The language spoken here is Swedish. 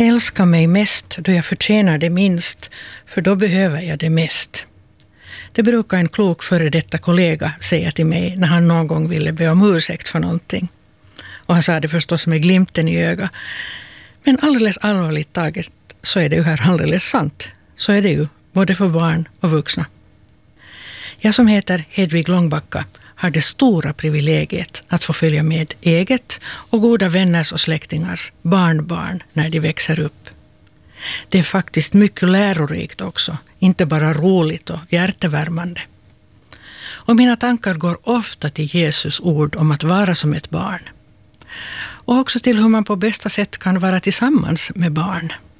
Älska mig mest då jag förtjänar det minst, för då behöver jag det mest. Det brukar en klok före detta kollega säga till mig när han någon gång ville be om ursäkt för någonting. Och han sa det förstås med glimten i ögat. Men alldeles allvarligt taget så är det ju här alldeles sant. Så är det ju, både för barn och vuxna. Jag som heter Hedvig Långbacka har det stora privilegiet att få följa med eget och goda vänners och släktingars barnbarn när de växer upp. Det är faktiskt mycket lärorikt också, inte bara roligt och hjärtevärmande. Och mina tankar går ofta till Jesus ord om att vara som ett barn. Och också till hur man på bästa sätt kan vara tillsammans med barn.